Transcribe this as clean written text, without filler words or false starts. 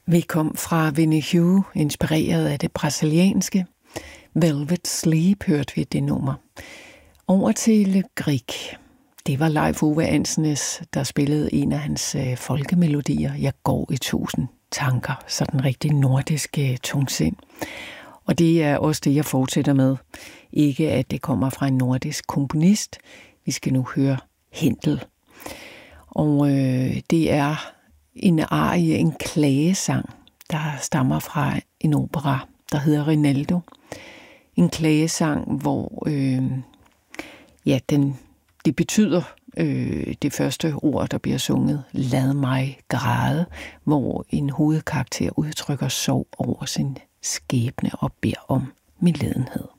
Vi kom fra Winnie Hugh, inspireret af det brasilianske. Velvet Sleep hørte vi det nummer. Over til Le Grieg. Det var Leif Ove Andsnes, der spillede en af hans folkemelodier. Jeg går i 1000 tanker, sådan rigtig nordisk tungsind. Og det er også det, jeg fortsætter med. Ikke at det kommer fra en nordisk komponist. Vi skal nu høre Händel. Og det er en arie, en klagesang, der stammer fra en opera, der hedder Rinaldo. En klagesang, hvor det betyder det første ord, der bliver sunget, lad mig græde, hvor en hovedkarakter udtrykker sorg over sin skæbne og beder om medlidenhed.